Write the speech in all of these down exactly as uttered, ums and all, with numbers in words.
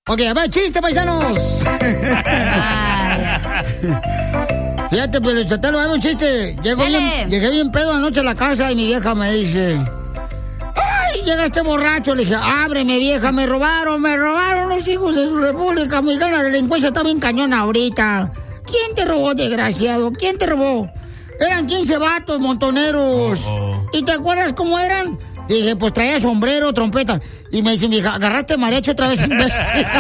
Ok, a ver, chiste, paisanos. Fíjate, pero Chotelo, hay un chiste. Llego bien, llegué bien pedo anoche a la casa y mi vieja me dice... ¡Ay, llega este borracho! Le dije, ábreme, vieja, me robaron, me robaron los hijos de su república. Mi la delincuencia está bien cañona ahorita. ¿Quién te robó, desgraciado? ¿Quién te robó? Eran quince vatos montoneros. Oh, oh. ¿Y te acuerdas cómo eran? Dije, pues traía sombrero, trompeta. Y me dice, vieja, agarraste mariachi otra vez, imbécil.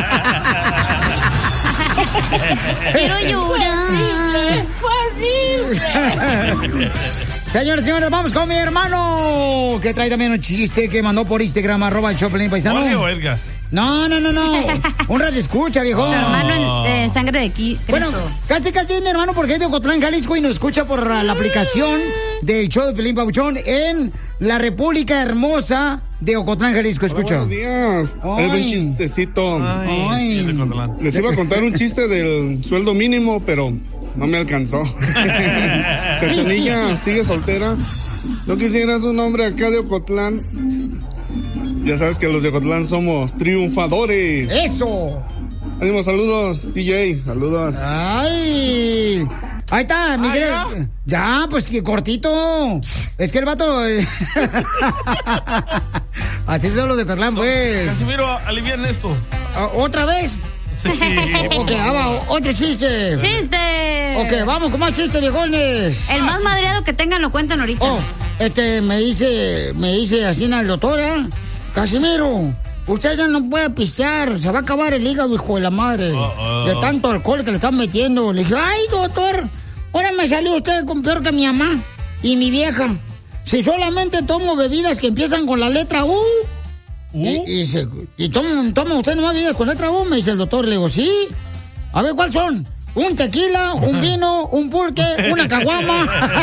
Quiero llorar. Fue horrible. Señores, señores, vamos con mi hermano, que trae también un chiste que mandó por Instagram, arroba el Choplin Paisano. ¿Jorge o Edgar? No, no, no, no. Un radio escucha, viejo. Tu hermano de eh, sangre de Cristo. Bueno, casi, casi es mi hermano porque es de Ocotlán, Jalisco y nos escucha por la aplicación del show de Pelín Pabuchón en la República Hermosa de Ocotlán, Jalisco. Escucha. Hola, buenos días. Es un chistecito. Ay. Ay. Les iba a contar un chiste del sueldo mínimo, pero no me alcanzó. Cachanilla, sigue soltera. ¿No quisieras un hombre acá de Ocotlán? Ya sabes que los de Ocotlán somos triunfadores. ¡Eso! Ánimo, saludos, D J, saludos. ¡Ay! Ahí está, Miguel. ¿Ah, ya? ya, pues que cortito. Es que el vato... Así son los de Ocotlán, pues. Casimiro, alivian esto. ¿Otra vez? Sí. Ok, vamos, otro chiste. ¡Chiste! Ok, vamos con más chistes, viejones. El más madreado que tengan lo cuentan ahorita. Oh, este, me dice, me dice así la doctora, Casimiro, usted ya no puede pistear, se va a acabar el hígado, hijo de la madre, uh, uh. de tanto alcohol que le están metiendo. Le dije, ay, doctor, ahora me salió usted con peor que mi mamá y mi vieja. Si solamente tomo bebidas que empiezan con la letra U. ¿Uh? Y, y, se, y toma, toma usted nomás bebidas con letra U, me dice el doctor. Le digo, sí. A ver, ¿cuáles son? Un tequila, un vino, un pulque, una caguama.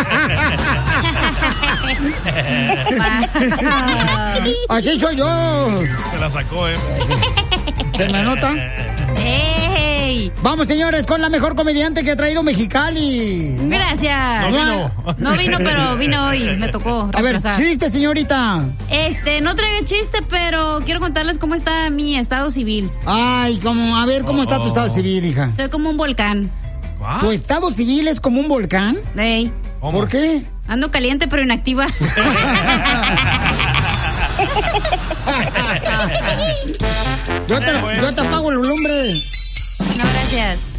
Así soy yo. Se la sacó, ¿eh? ¿Se me nota? ¡Ey! Vamos, señores, con la mejor comediante que ha traído Mexicali. Gracias. No vino. No vino, pero vino hoy. Me tocó retrasar. A ver, chiste, señorita. Este, no traigo chiste, pero quiero contarles cómo está mi estado civil. Ay, como, a ver, ¿cómo oh, está tu estado civil, hija? Soy como un volcán. ¿Ah? ¿Tu estado civil es como un volcán? Ey. ¿Por qué? Ando caliente, pero inactiva. yo, te, yo te apago el lumbre. No, gracias.